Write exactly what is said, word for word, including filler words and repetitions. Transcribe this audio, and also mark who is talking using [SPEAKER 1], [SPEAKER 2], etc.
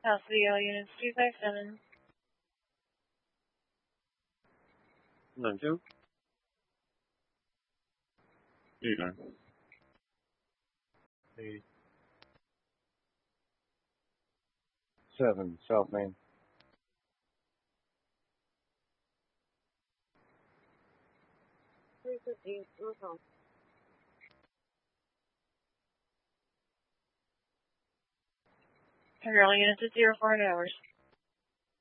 [SPEAKER 1] House video units two five seven.
[SPEAKER 2] nine two. eight nine. eight. seven, South Main.
[SPEAKER 1] three fifty, no problem. Control units at zero four hours.